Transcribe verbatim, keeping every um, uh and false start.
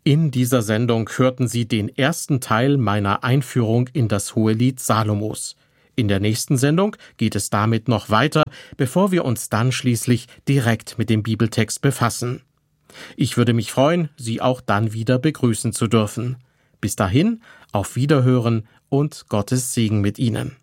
In dieser Sendung hörten Sie den ersten Teil meiner Einführung in das Hohelied Salomos. In der nächsten Sendung geht es damit noch weiter, bevor wir uns dann schließlich direkt mit dem Bibeltext befassen. Ich würde mich freuen, Sie auch dann wieder begrüßen zu dürfen. Bis dahin, auf Wiederhören und Gottes Segen mit Ihnen.